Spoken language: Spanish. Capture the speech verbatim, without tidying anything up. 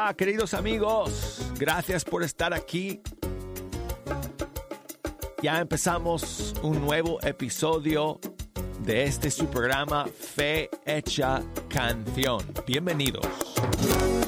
Hola, queridos amigos. Gracias por estar aquí. Ya empezamos un nuevo episodio de este su programa Fe Hecha Canción. Bienvenidos.